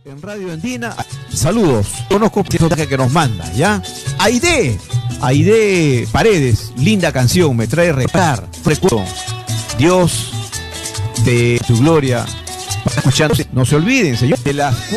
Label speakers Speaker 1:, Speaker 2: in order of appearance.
Speaker 1: En Radio Andina, saludos. Conozco el mensaje que nos manda, ¿ya? Aide Paredes, linda canción, me trae recuerdo. Dios de tu gloria. Escuchando, no se olviden, señor, de las